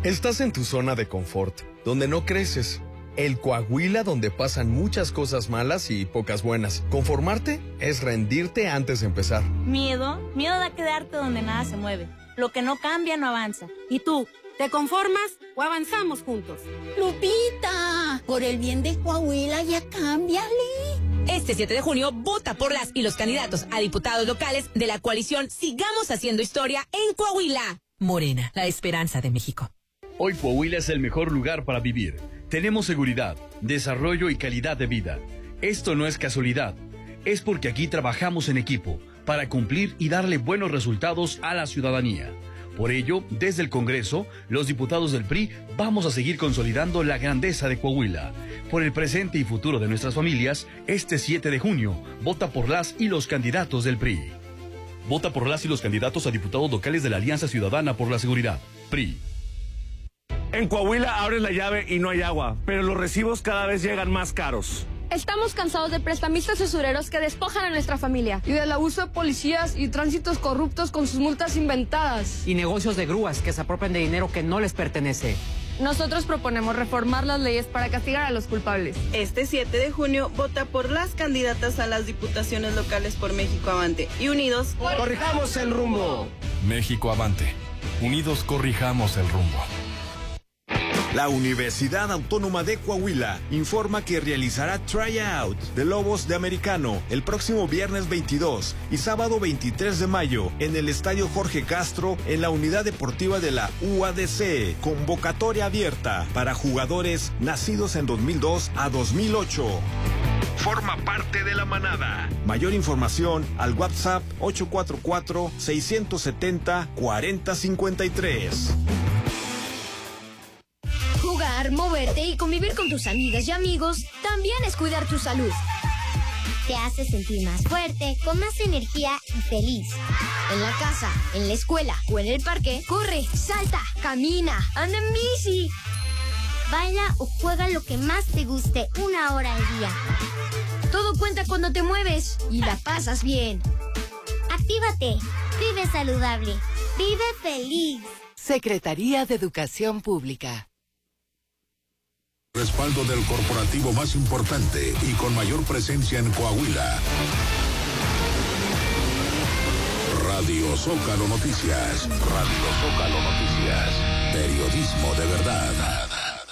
Estás en tu zona de confort, donde no creces. El Coahuila donde pasan muchas cosas malas y pocas buenas. Conformarte es rendirte antes de empezar. Miedo da quedarte donde nada se mueve. Lo que no cambia no avanza. ¿Y tú? ¿Te conformas o avanzamos juntos? Lupita, por el bien de Coahuila ya cámbiale. Este 7 de junio, vota por las y los candidatos a diputados locales de la coalición Sigamos Haciendo Historia en Coahuila. Morena, la esperanza de México. Hoy Coahuila es el mejor lugar para vivir. Tenemos seguridad, desarrollo y calidad de vida. Esto no es casualidad. Es porque aquí trabajamos en equipo para cumplir y darle buenos resultados a la ciudadanía. Por ello, desde el Congreso, los diputados del PRI vamos a seguir consolidando la grandeza de Coahuila. Por el presente y futuro de nuestras familias, este 7 de junio, vota por las y los candidatos del PRI. Vota por las y los candidatos a diputados locales de la Alianza Ciudadana por la Seguridad, PRI. En Coahuila abres la llave y no hay agua, pero los recibos cada vez llegan más caros. Estamos cansados de prestamistas usureros que despojan a nuestra familia y del abuso de policías y tránsitos corruptos con sus multas inventadas. Y negocios de grúas que se apropian de dinero que no les pertenece. Nosotros proponemos reformar las leyes para castigar a los culpables. Este 7 de junio, vota por las candidatas a las diputaciones locales por México Avante. Y unidos, ¡corrijamos el rumbo! México Avante. Unidos corrijamos el rumbo. La Universidad Autónoma de Coahuila informa que realizará tryout de Lobos de Americano el próximo viernes 22 y sábado 23 de mayo en el Estadio Jorge Castro en la Unidad Deportiva de la UADC. Convocatoria abierta para jugadores nacidos en 2002 a 2008. Forma parte de la manada. Mayor información al WhatsApp 844-670-4053. Jugar, moverte y convivir con tus amigas y amigos también es cuidar tu salud. Te hace sentir más fuerte, con más energía y feliz. En la casa, en la escuela o en el parque, corre, salta, camina, anda en bici. Baila o juega lo que más te guste 1 hora al día. Todo cuenta cuando te mueves y la pasas bien. Actívate, vive saludable, vive feliz. Secretaría de Educación Pública. Respaldo del corporativo más importante y con mayor presencia en Coahuila. Radio Zócalo Noticias. Radio Zócalo Noticias. Periodismo de verdad.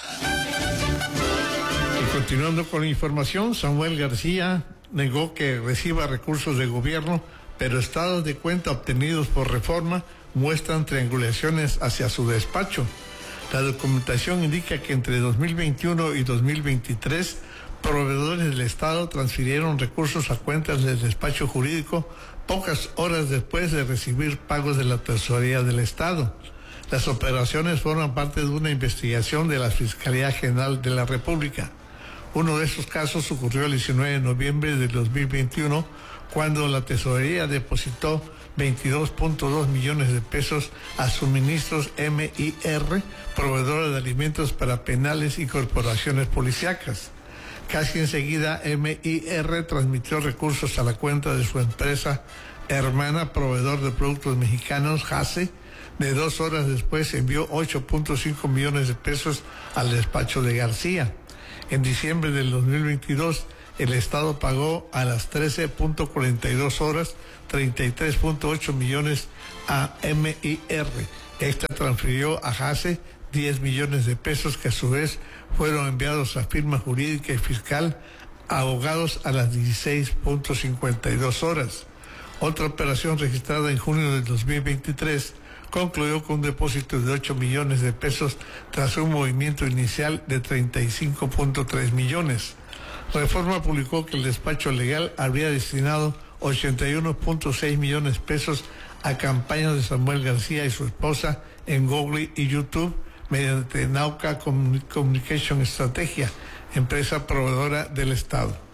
Y continuando con la información, Samuel García negó que reciba recursos de gobierno, pero estados de cuenta obtenidos por Reforma muestran triangulaciones hacia su despacho. La documentación indica que entre 2021 y 2023, proveedores del Estado transfirieron recursos a cuentas del despacho jurídico pocas horas después de recibir pagos de la Tesorería del Estado. Las operaciones forman parte de una investigación de la Fiscalía General de la República. Uno de esos casos ocurrió el 19 de noviembre del 2021, cuando la Tesorería depositó 22.2 millones de pesos a Suministros MIR, proveedora de alimentos para penales y corporaciones policíacas. Casi enseguida, MIR transmitió recursos a la cuenta de su empresa hermana, proveedor de productos mexicanos, JASE. De 2 horas después envió 8.5 millones de pesos al despacho de García. En diciembre del 2022, el Estado pagó a las 13.42 horas 33.8 millones a MIR. Esta transfirió a JASE 10 millones de pesos que a su vez fueron enviados a firma jurídica y fiscal, abogados a las 16.52 horas. Otra operación registrada en junio del 2023 concluyó con un depósito de 8 millones de pesos tras un movimiento inicial de 35.3 millones. Reforma publicó que el despacho legal habría destinado 81.6 millones de pesos a campañas de Samuel García y su esposa en Google y YouTube mediante Nauka Communication Estrategia, empresa proveedora del Estado.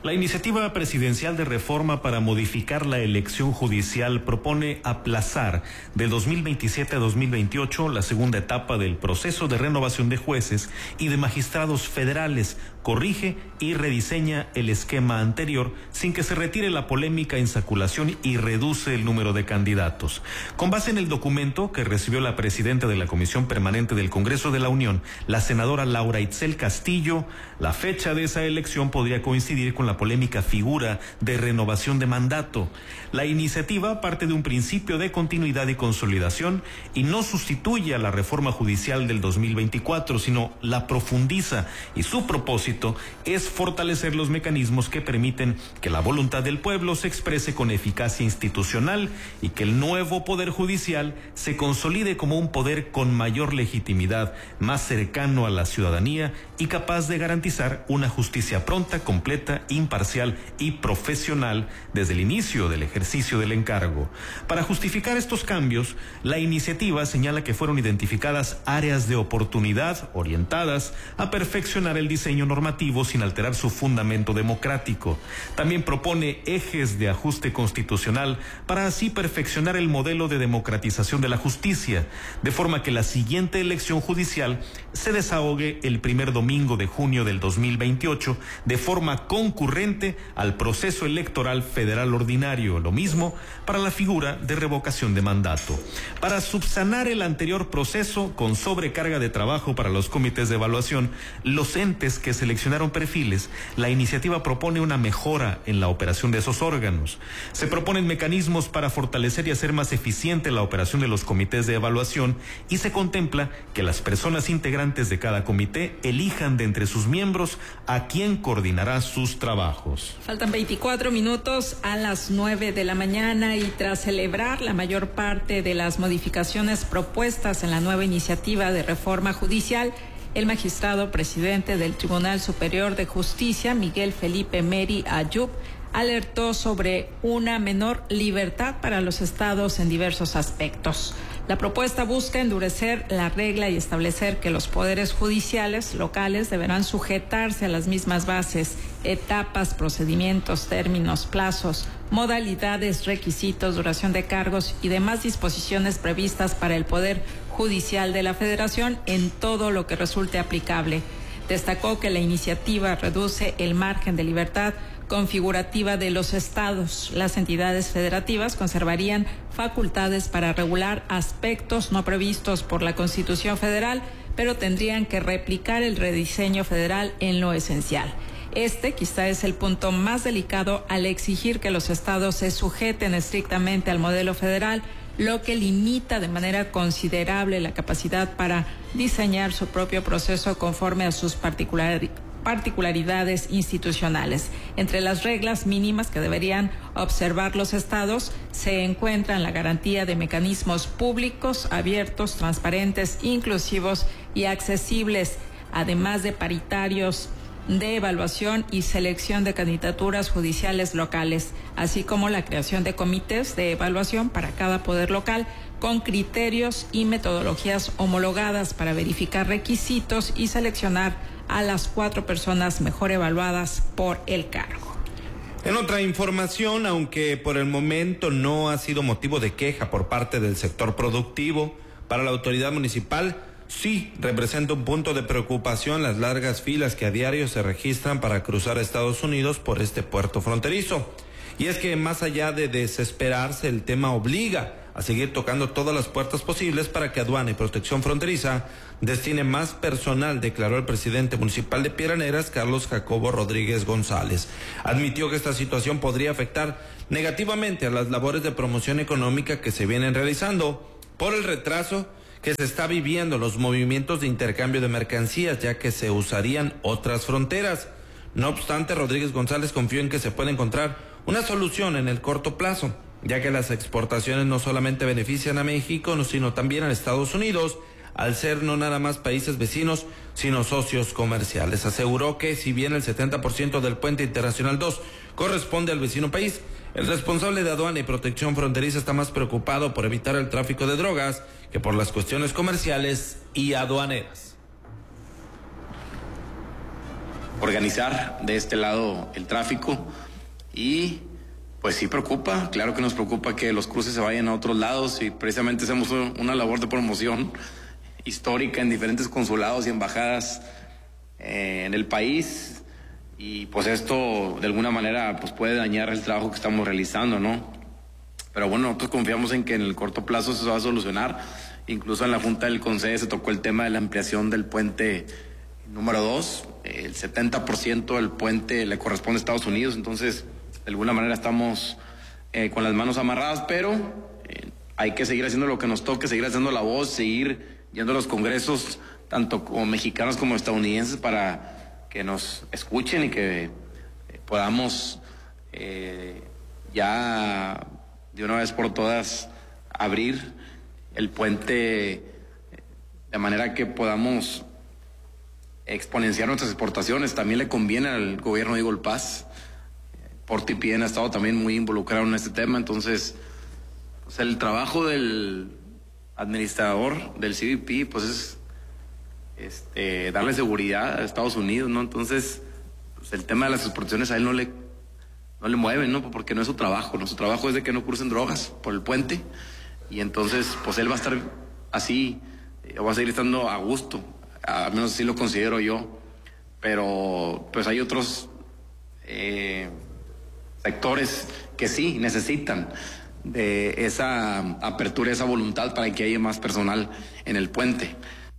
La iniciativa presidencial de reforma para modificar la elección judicial propone aplazar del 2027 a 2028 la segunda etapa del proceso de renovación de jueces y de magistrados federales. Corrige y rediseña el esquema anterior sin que se retire la polémica insaculación y reduce el número de candidatos. Con base en el documento que recibió la presidenta de la Comisión Permanente del Congreso de la Unión, la senadora Laura Itzel Castillo, la fecha de esa elección podría coincidir con la polémica figura de renovación de mandato. La iniciativa parte de un principio de continuidad y consolidación y no sustituye a la reforma judicial del 2024, sino la profundiza, y su propósito es fortalecer los mecanismos que permiten que la voluntad del pueblo se exprese con eficacia institucional y que el nuevo Poder Judicial se consolide como un poder con mayor legitimidad, más cercano a la ciudadanía y capaz de garantizar una justicia pronta, completa, imparcial y profesional desde el inicio del ejercicio del encargo. Para justificar estos cambios, la iniciativa señala que fueron identificadas áreas de oportunidad orientadas a perfeccionar el diseño normativo sin alterar su fundamento democrático. También propone ejes de ajuste constitucional para así perfeccionar el modelo de democratización de la justicia, de forma que la siguiente elección judicial se desahogue el primer domingo de junio del 2028 de forma concurrente al proceso electoral federal ordinario. Lo mismo para la figura de revocación de mandato. Para subsanar el anterior proceso con sobrecarga de trabajo para los comités de evaluación, los entes que seleccionaron perfiles, la iniciativa propone una mejora en la operación de esos órganos. Se proponen mecanismos para fortalecer y hacer más eficiente la operación de los comités de evaluación y se contempla que las personas integrantes de cada comité elijan de entre sus miembros a quien coordinará sus trabajos. Faltan 24 minutos a las 9 de la mañana y tras celebrar la mayor parte de las modificaciones propuestas en la nueva iniciativa de reforma judicial, el magistrado presidente del Tribunal Superior de Justicia, Miguel Felipe Meri Ayub, alertó sobre una menor libertad para los estados en diversos aspectos. La propuesta busca endurecer la regla y establecer que los poderes judiciales locales deberán sujetarse a las mismas bases, etapas, procedimientos, términos, plazos, modalidades, requisitos, duración de cargos y demás disposiciones previstas para el Poder Judicial de la Federación en todo lo que resulte aplicable. Destacó que la iniciativa reduce el margen de libertad configurativa de los estados. Las entidades federativas conservarían facultades para regular aspectos no previstos por la Constitución Federal, pero tendrían que replicar el rediseño federal en lo esencial. Este quizá es el punto más delicado al exigir que los estados se sujeten estrictamente al modelo federal, lo que limita de manera considerable la capacidad para diseñar su propio proceso conforme a sus particularidades institucionales. Entre las reglas mínimas que deberían observar los estados se encuentran la garantía de mecanismos públicos, abiertos, transparentes, inclusivos y accesibles, además de paritarios de evaluación y selección de candidaturas judiciales locales, así como la creación de comités de evaluación para cada poder local con criterios y metodologías homologadas para verificar requisitos y seleccionar a las 4 personas mejor evaluadas por el cargo. En otra información, aunque por el momento no ha sido motivo de queja por parte del sector productivo, para la autoridad municipal sí representa un punto de preocupación las largas filas que a diario se registran para cruzar a Estados Unidos por este puerto fronterizo. Y es que más allá de desesperarse, el tema obliga a seguir tocando todas las puertas posibles para que Aduana y Protección Fronteriza destine más personal, declaró el presidente municipal de Piedras Negras, Carlos Jacobo Rodríguez González. Admitió que esta situación podría afectar negativamente a las labores de promoción económica que se vienen realizando por el retraso que se está viviendo los movimientos de intercambio de mercancías, ya que se usarían otras fronteras. No obstante, Rodríguez González confió en que se puede encontrar una solución en el corto plazo, ya que las exportaciones no solamente benefician a México, sino también a Estados Unidos, al ser no nada más países vecinos, sino socios comerciales. Aseguró que si bien el 70% del puente internacional 2 corresponde al vecino país, el responsable de Aduana y Protección Fronteriza está más preocupado por evitar el tráfico de drogas que por las cuestiones comerciales y aduaneras. organizar de este lado el tráfico y pues sí preocupa, claro que nos preocupa que los cruces se vayan a otros lados y precisamente hacemos una labor de promoción histórica en diferentes consulados y embajadas en el país y pues esto de alguna manera pues puede dañar el trabajo que estamos realizando, ¿no? Pero bueno, nosotros confiamos en que en el corto plazo eso se va a solucionar. Incluso en la Junta del Consejo se tocó el tema de la ampliación del puente número 2. El 70% del puente le corresponde a Estados Unidos, entonces de alguna manera estamos con las manos amarradas, pero hay que seguir haciendo lo que nos toque, seguir haciendo la voz, seguir yendo a los congresos, tanto como mexicanos como estadounidenses, para que nos escuchen y que podamos ya de una vez por todas abrir el puente de manera que podamos exponenciar nuestras exportaciones. También le conviene al gobierno de Eagle Pass. Porte y Pien ha estado también muy involucrado en este tema, entonces pues el trabajo del administrador del CBP pues es darle seguridad a Estados Unidos, ¿no? Entonces pues el tema de las exportaciones a él no le mueven, ¿no? Porque no es su trabajo, ¿no? Su trabajo es de que no crucen drogas por el puente y entonces pues él va a estar así, va a seguir estando a gusto, al menos así lo considero yo, pero pues hay otros sectores que sí necesitan de esa apertura, esa voluntad para que haya más personal en el puente.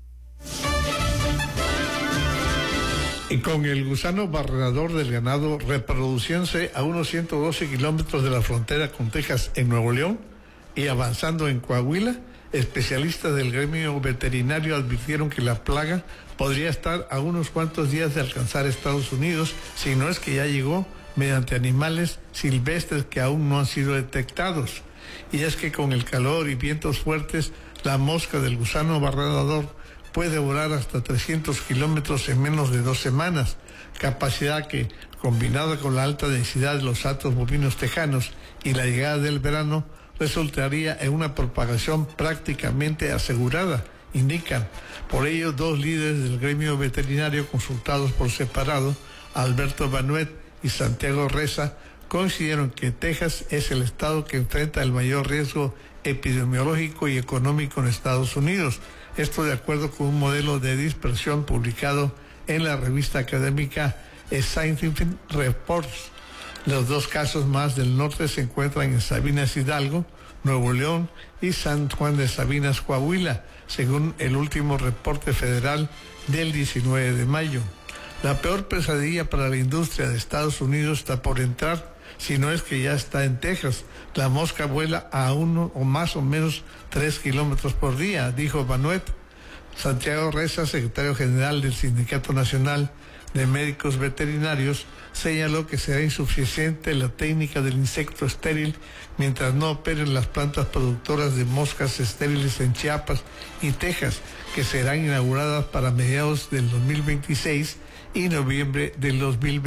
Y con el gusano barredor del ganado reproduciéndose a unos 112 kilómetros de la frontera con Texas en Nuevo León y avanzando en Coahuila, especialistas del gremio veterinario advirtieron que la plaga podría estar a unos cuantos días de alcanzar Estados Unidos, si no es que ya llegó, mediante animales silvestres que aún no han sido detectados. Y es que con el calor y vientos fuertes, la mosca del gusano barredor puede volar hasta 300 kilómetros en menos de 2 semanas, capacidad que, combinada con la alta densidad de los hatos bovinos tejanos y la llegada del verano, resultaría en una propagación prácticamente asegurada, indican. Por ello, 2 líderes del gremio veterinario consultados por separado, Alberto Banuet y Santiago Reza, coincidieron que Texas es el estado que enfrenta el mayor riesgo epidemiológico y económico en Estados Unidos. Esto de acuerdo con un modelo de dispersión publicado en la revista académica Scientific Reports. Los 2 casos más del norte se encuentran en Sabinas Hidalgo, Nuevo León y San Juan de Sabinas, Coahuila, según el último reporte federal del 19 de mayo. La peor pesadilla para la industria de Estados Unidos está por entrar, si no es que ya está en Texas. La mosca vuela a 1 o más o menos 3 kilómetros por día, dijo Banuet. Santiago Reza, secretario general del Sindicato Nacional de Médicos Veterinarios, señaló que será insuficiente la técnica del insecto estéril mientras no operen las plantas productoras de moscas estériles en Chiapas y Texas, que serán inauguradas para mediados del 2026 y noviembre del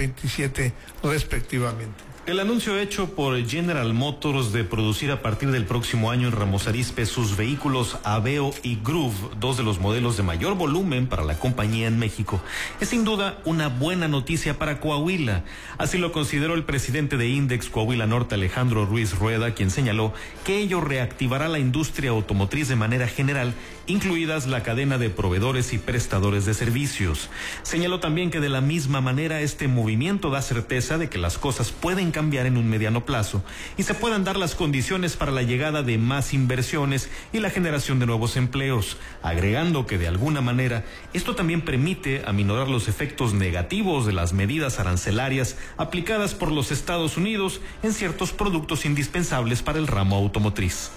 2027 respectivamente. El anuncio hecho por General Motors de producir a partir del próximo año en Ramos Arizpe sus vehículos Aveo y Groove, 2 de los modelos de mayor volumen para la compañía en México, es sin duda una buena noticia para Coahuila. Así lo consideró el presidente de Index Coahuila Norte, Alejandro Ruiz Rueda, quien señaló que ello reactivará la industria automotriz de manera general, incluidas la cadena de proveedores y prestadores de servicios. Señaló también que de la misma manera este movimiento da certeza de que las cosas pueden cambiar en un mediano plazo y se puedan dar las condiciones para la llegada de más inversiones y la generación de nuevos empleos, agregando que de alguna manera esto también permite aminorar los efectos negativos de las medidas arancelarias aplicadas por los Estados Unidos en ciertos productos indispensables para el ramo automotriz.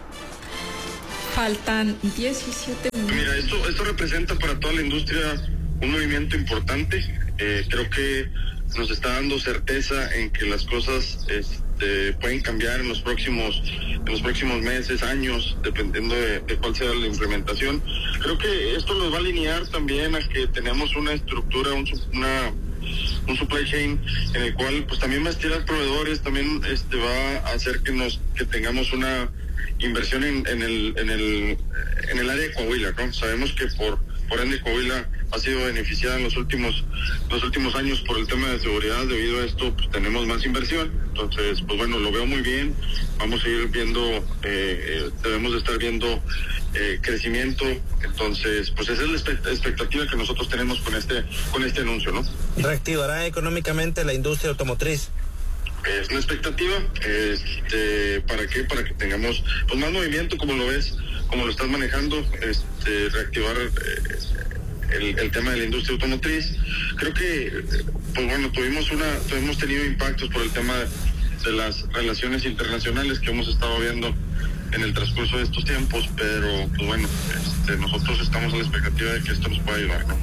Faltan 17 minutos. Mira, esto representa para toda la industria un movimiento importante. Creo que nos está dando certeza en que las cosas pueden cambiar en los próximos meses, años, dependiendo de cuál sea la implementación. Creo que esto nos va a alinear también a que tenemos una estructura, un supply chain en el cual pues también va a estirar proveedores, también va a hacer que tengamos una inversión en el área de Coahuila, ¿no? Sabemos que por Por ende, Coahuila ha sido beneficiada en los últimos años por el tema de seguridad. Debido a esto, pues tenemos más inversión. Entonces, pues bueno, lo veo muy bien. Vamos a ir viendo, debemos de estar viendo crecimiento. Entonces, pues esa es la expectativa que nosotros tenemos con este anuncio, ¿no? ¿Reactivará económicamente la industria automotriz? Es la expectativa. ¿Para qué? Para que tengamos pues más movimiento, como lo ves, como lo estás manejando, reactivar el tema de la industria automotriz. Creo que, pues bueno, hemos tenido impactos por el tema de las relaciones internacionales que hemos estado viendo en el transcurso de estos tiempos, pero pues bueno, nosotros estamos a la expectativa de que esto nos pueda ayudar, ¿no?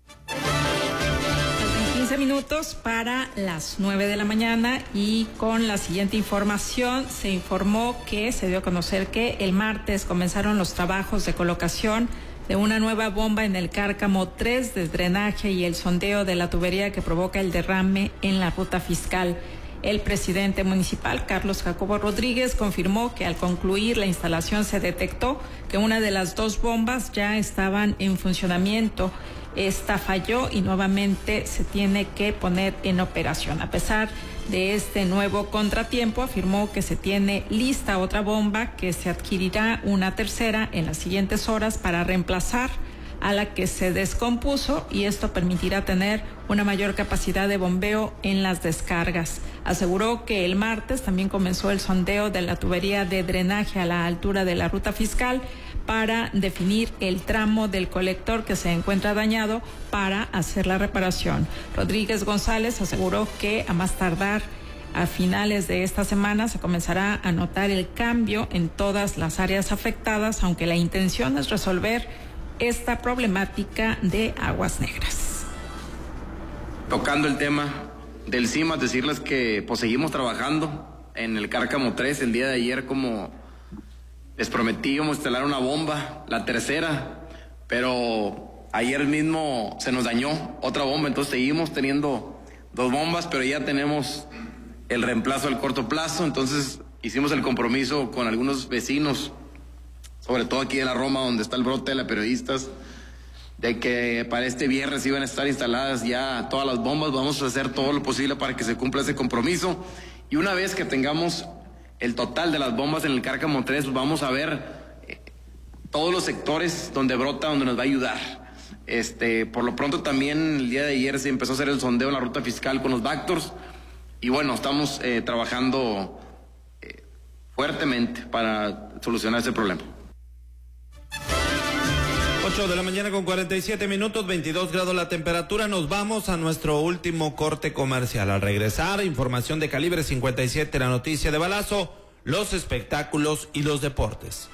15 minutos para las 9 de la mañana y con la siguiente información se informó que se dio a conocer que el martes comenzaron los trabajos de colocación de una nueva bomba en el Cárcamo 3 de drenaje y el sondeo de la tubería que provoca el derrame en la ruta fiscal. El presidente municipal, Carlos Jacobo Rodríguez, confirmó que al concluir la instalación se detectó que una de las dos bombas ya estaban en funcionamiento. Esta falló y nuevamente se tiene que poner en operación. A pesar de este nuevo contratiempo, afirmó que se tiene lista otra bomba, que se adquirirá una tercera en las siguientes horas para reemplazar a la que se descompuso, y esto permitirá tener una mayor capacidad de bombeo en las descargas. Aseguró que el martes también comenzó el sondeo de la tubería de drenaje a la altura de la ruta fiscal para definir el tramo del colector que se encuentra dañado para hacer la reparación. Rodríguez González aseguró que a más tardar a finales de esta semana se comenzará a notar el cambio en todas las áreas afectadas, aunque la intención es resolver esta problemática de aguas negras. Tocando el tema del CIMAS, decirles que pues seguimos trabajando en el Cárcamo 3. El día de ayer, como les prometí, íbamos a instalar una bomba, la tercera, pero ayer mismo se nos dañó otra bomba, entonces seguimos teniendo dos bombas, pero ya tenemos el reemplazo al corto plazo. Entonces hicimos el compromiso con algunos vecinos, sobre todo aquí de la Roma, donde está el brote de las periodistas, de que para este viernes iban a estar instaladas ya todas las bombas. Vamos a hacer todo lo posible para que se cumpla ese compromiso, y una vez que tengamos el total de las bombas en el Cárcamo 3, pues vamos a ver todos los sectores donde brota, donde nos va a ayudar. Por lo pronto también el día de ayer se empezó a hacer el sondeo en la ruta fiscal con los Bactors, y bueno, estamos trabajando fuertemente para solucionar ese problema. 8 de la mañana con 47 minutos, 22 grados la temperatura. Nos vamos a nuestro último corte comercial. Al regresar, información de Calibre 57, la noticia de balazo, los espectáculos y los deportes.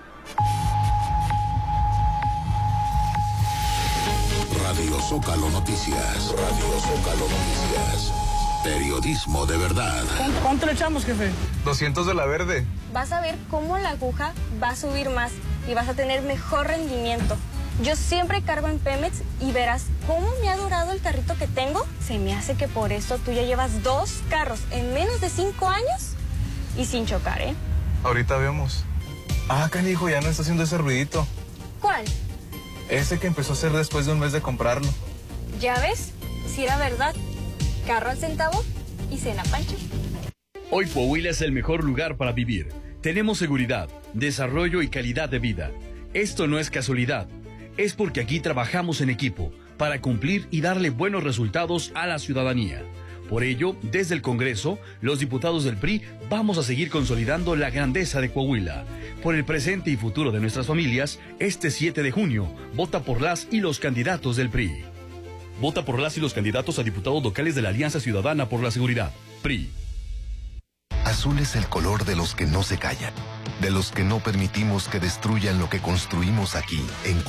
Radio Zócalo Noticias. Radio Zócalo Noticias. Periodismo de verdad. ¿Cuánto le echamos, jefe? 200 de la verde. Vas a ver cómo la aguja va a subir más y vas a tener mejor rendimiento. Yo siempre cargo en Pemex y verás cómo me ha durado el carrito que tengo. Se me hace que por eso tú ya llevas 2 carros en menos de 5 años y sin chocar, ¿eh? Ahorita vemos. Ah, canijo, ya no está haciendo ese ruidito. ¿Cuál? Ese que empezó a hacer después de un mes de comprarlo. ¿Ya ves? Si era verdad. Carro al centavo y cena Pancho. Hoy Coahuila es el mejor lugar para vivir. Tenemos seguridad, desarrollo y calidad de vida. Esto no es casualidad. Es porque aquí trabajamos en equipo para cumplir y darle buenos resultados a la ciudadanía. Por ello, desde el Congreso, los diputados del PRI vamos a seguir consolidando la grandeza de Coahuila. Por el presente y futuro de nuestras familias, este 7 de junio, vota por las y los candidatos del PRI. Vota por las y los candidatos a diputados locales de la Alianza Ciudadana por la Seguridad, PRI. Azul es el color de los que no se callan, de los que no permitimos que destruyan lo que construimos aquí en